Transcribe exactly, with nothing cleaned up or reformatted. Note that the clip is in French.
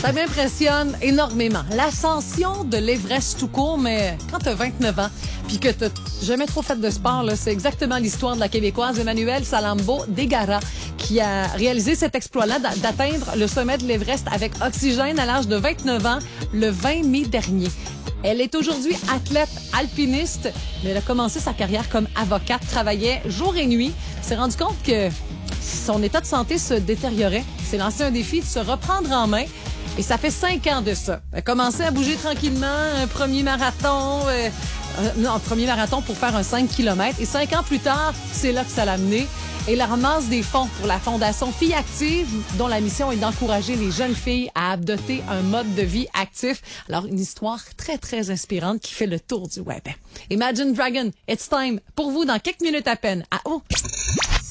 Ça m'impressionne énormément. L'ascension de l'Everest tout court, mais quand t'as vingt-neuf ans, puis que t'as jamais trop fait de sport, là, c'est exactement l'histoire de la Québécoise Emmanuelle Salambo-Degara qui a réalisé cet exploit-là d'atteindre le sommet de l'Everest avec oxygène à l'âge de vingt-neuf ans le vingt mai dernier. Elle est aujourd'hui athlète alpiniste, mais elle a commencé sa carrière comme avocate, travaillait jour et nuit. Elle s'est rendu compte que son état de santé se détériorait. Elle s'est lancé un défi de se reprendre en main. Et ça fait cinq ans de ça. Elle a commencé à bouger tranquillement, un premier marathon, euh, non, un premier marathon pour faire un cinq kilomètres. Et cinq ans plus tard, c'est là que ça l'a amené. Et elle ramasse des fonds pour la Fondation Filles Actives, dont la mission est d'encourager les jeunes filles à adopter un mode de vie actif. Alors, une histoire très, très inspirante qui fait le tour du web. Imagine Dragon, it's time pour vous dans quelques minutes à peine. À oh!